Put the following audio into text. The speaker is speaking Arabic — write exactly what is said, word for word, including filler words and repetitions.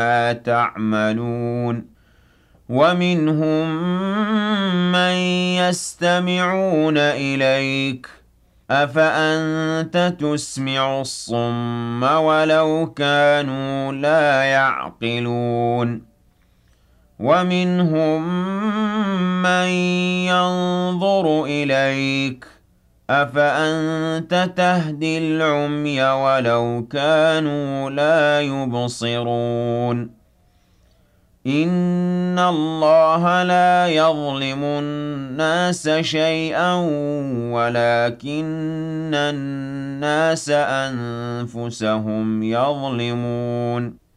ما تعملون ومنهم من يستمعون إليك أفأنت تسمع الصم ولو كانوا لا يعقلون ومنهم من ينظر إليك أفأنت تهدي العمي ولو كانوا لا يبصرون إن الله لا يظلم الناس شيئا ولكن الناس أنفسهم يظلمون